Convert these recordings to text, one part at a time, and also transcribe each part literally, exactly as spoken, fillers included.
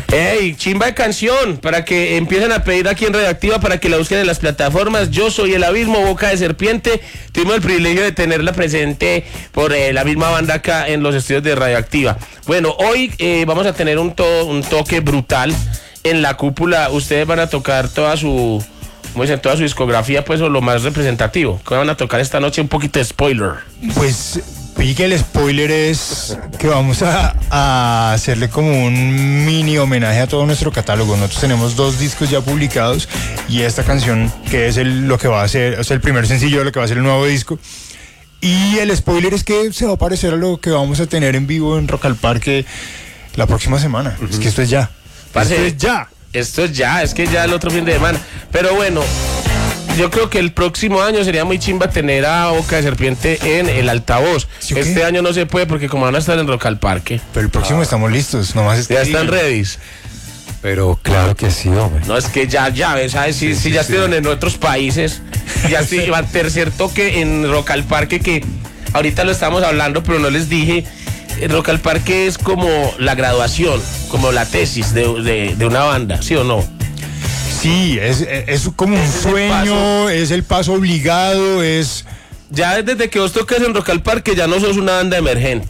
Ey, chimba de canción, para que empiecen a pedir aquí en Radioactiva, para que la busquen en las plataformas. Yo soy El Abismo, Boca de Serpiente. Tuvimos el privilegio de tenerla presente por eh, la misma banda acá en los estudios de Radioactiva. Bueno, hoy eh, vamos a tener un, to- un toque brutal en la cúpula. Ustedes van a tocar toda su, ¿cómo dicen? Toda su discografía, pues, o lo más representativo. ¿Qué van a tocar esta noche? Un poquito de spoiler. Pues... Y que el spoiler es que vamos a, a hacerle como un mini homenaje a todo nuestro catálogo. Nosotros tenemos dos discos ya publicados y esta canción que es el, lo que va a ser, o sea, el primer sencillo de lo que va a ser el nuevo disco. Y el spoiler es que se va a parecer a lo que vamos a tener en vivo en Rock al Parque la próxima semana. Uh-huh. Es que esto es ya. Parce, esto es ya. Esto es ya, es que ya el otro fin de semana. Pero bueno, yo creo que el próximo año sería muy chimba tener a Boca de Serpiente en el altavoz. ¿Sí, okay? Este año no se puede porque como van a estar en Rock al Parque. Pero el próximo ah. estamos listos, nomás está ya están ready. Pero claro que sí, hombre. No, es que ya, ya, ¿sabes? Si, sí, si sí, ya sí. estuvieron en otros países, ya sí, va a tercer toque en Rock al Parque, que ahorita lo estamos hablando, pero no les dije. Rock al Parque es como la graduación, como la tesis de, de, de una banda, ¿sí o no? Sí, es, es como un sueño, es el paso obligado, es... Ya desde que vos toques en Rock al Parque ya no sos una banda emergente,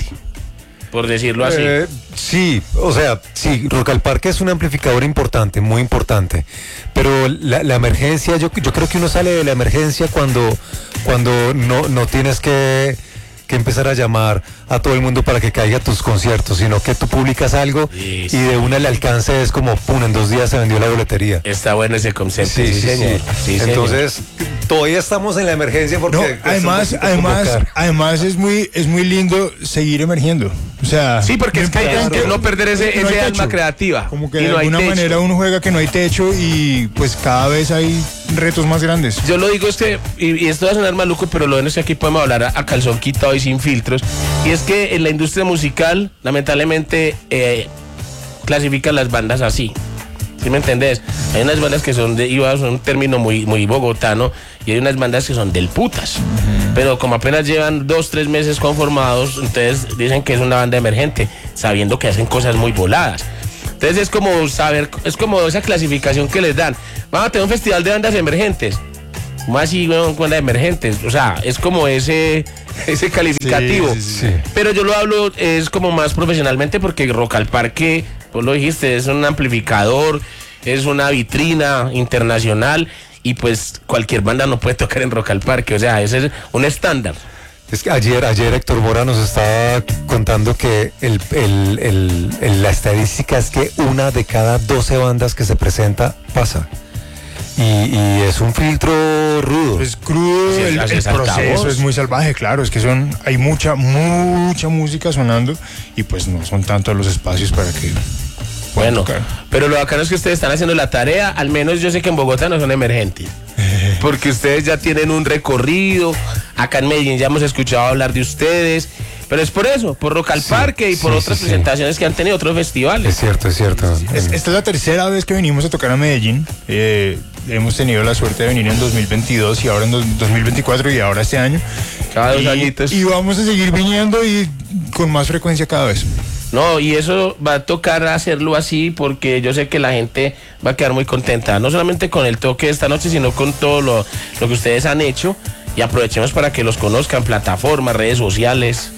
por decirlo así. Eh, sí, o sea, sí, Rock al Parque es un amplificador importante, muy importante, pero la, la emergencia, yo, yo creo que uno sale de la emergencia cuando, cuando no, no tienes que... que empezar a llamar a todo el mundo para que caiga a tus conciertos, sino que tú publicas algo sí, sí. y de una el alcance es como, pum, en dos días se vendió la boletería. Está bueno ese concepto, sí, sí, sí señor. Sí. Sí, entonces, señor. Todavía estamos en la emergencia porque... No, además, además, además es muy, es muy lindo seguir emergiendo. O sea... Sí, porque es que hay que no perder ese, no ese alma creativa. Como que de no alguna manera uno juega que no hay techo y pues cada vez hay retos más grandes. Yo lo digo, este, y, y esto va a sonar maluco, pero lo bueno es que aquí podemos hablar a, a calzón quitado y sin filtros. Y es que en la industria musical, lamentablemente, eh, clasifican las bandas así. ¿Sí me entendés? Hay unas bandas que son de, iba a un término muy, muy bogotano, y hay unas bandas que son del putas. Uh-huh. Pero como apenas llevan dos, tres meses conformados, entonces dicen que es una banda emergente, sabiendo que hacen cosas muy voladas. Entonces es como saber, es como esa clasificación que les dan. Vamos a tener un festival de bandas emergentes. ¿Cómo así, bueno, con bandas emergentes? O sea, es como ese, ese calificativo. Sí, sí, sí. Pero yo lo hablo, es como más profesionalmente, porque Rock al Parque, vos lo dijiste, es un amplificador, es una vitrina internacional, y pues cualquier banda no puede tocar en Rock al Parque. O sea, ese es un estándar. Es que ayer, ayer Héctor Mora nos estaba contando que el, el, el, el, la estadística es que una de cada doce bandas que se presenta pasa. Y, y es un filtro rudo. Es crudo, sí, el, el proceso es muy salvaje, claro, es que son, hay mucha, mucha música sonando y pues no son tantos los espacios para que... Bueno, tocar. Pero lo bacano es que ustedes están haciendo la tarea, al menos yo sé que en Bogotá no son emergentes, porque ustedes ya tienen un recorrido, acá en Medellín ya hemos escuchado hablar de ustedes, pero es por eso, por Rock al sí, Parque y por sí, otras sí, presentaciones sí. que han tenido otros festivales. Es cierto, es cierto. Es, esta es la tercera vez que venimos a tocar a Medellín. Eh, hemos tenido la suerte de venir en dos mil veintidós y ahora en dos mil veinticuatro y ahora este año. Cada dos y, añitos. Y vamos a seguir viniendo y con más frecuencia cada vez. No, y eso va a tocar hacerlo así porque yo sé que la gente va a quedar muy contenta, no solamente con el toque de esta noche, sino con todo lo, lo que ustedes han hecho, y aprovechemos para que los conozcan, plataformas, redes sociales.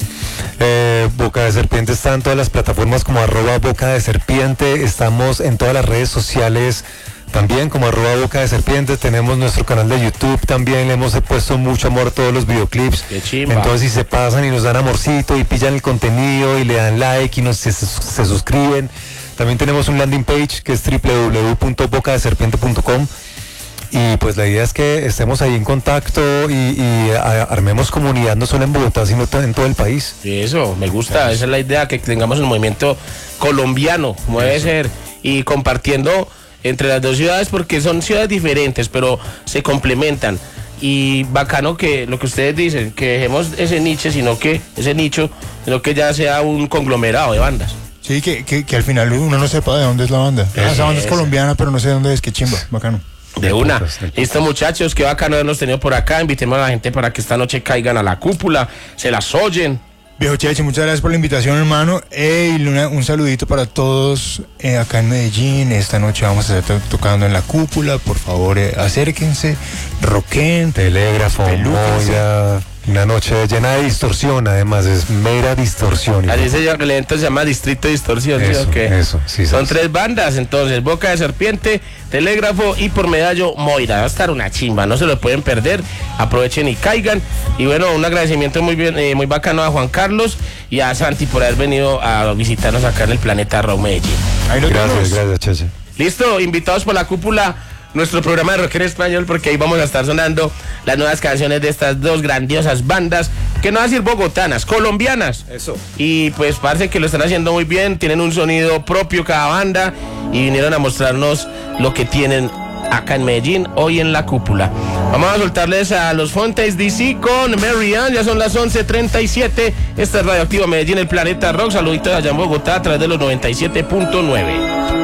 Eh, Boca de Serpiente está en todas las plataformas como arroba Boca de Serpiente, estamos en todas las redes sociales también como arroba Boca de Serpiente, tenemos nuestro canal de YouTube también, le hemos puesto mucho amor a todos los videoclips. Qué chimba. Entonces si se pasan y nos dan amorcito y pillan el contenido y le dan like y nos, se, se suscriben, también tenemos un landing page que es doble u doble u doble u punto boca de serpiente punto com. Y pues la idea es que estemos ahí en contacto y, y a, armemos comunidad no solo en Bogotá, sino en todo el país. Eso, me gusta, esa es la idea, que tengamos el movimiento colombiano, como debe ser, y compartiendo entre las dos ciudades, porque son ciudades diferentes, pero se complementan. Y bacano que lo que ustedes dicen, que dejemos ese nicho, sino que ese nicho, sino que ya sea un conglomerado de bandas. Sí, que, que, que al final uno no sepa de dónde es la banda. Ah, esa banda es colombiana, pero no sé de dónde es, qué chimba, bacano. De una. Listo, muchachos, qué bacano habernos tenido por acá. Invitemos a la gente para que esta noche caigan a la cúpula, se las oyen Viejo Cheche, muchas gracias por la invitación, hermano. Hey, Luna, un saludito para todos eh, acá en Medellín. Esta noche vamos a estar to tocando en la cúpula. Por favor, eh, acérquense, roquen, Telégrafo, Moira. Una noche llena de distorsión, además, es mera distorsión. Así se llama, el evento se llama Distrito de Distorsión. Eso, ¿Sí o qué? eso, sí, Son sí. tres bandas, entonces, Boca de Serpiente, Telégrafo y por Medallo Moira. Va a estar una chimba, no se lo pueden perder. Aprovechen y caigan. Y bueno, un agradecimiento muy bien, eh, muy bacano a Juan Carlos y a Santi por haber venido a visitarnos acá en el Planeta Rock Medellín. Ahí lo Gracias, tenemos. gracias, Cheche. Listo, invitados por la cúpula, nuestro programa de rock en español, porque ahí vamos a estar sonando las nuevas canciones de estas dos grandiosas bandas, que no van a decir bogotanas, colombianas. Eso. Y pues parece que lo están haciendo muy bien, tienen un sonido propio cada banda y vinieron a mostrarnos lo que tienen acá en Medellín, hoy en la cúpula. Vamos a soltarles a los Fontes D C con Mary Ann, ya son las once treinta y siete. Esta es Radioactiva Medellín, el Planeta Rock. Saluditos allá en Bogotá a través de los noventa y siete punto nueve.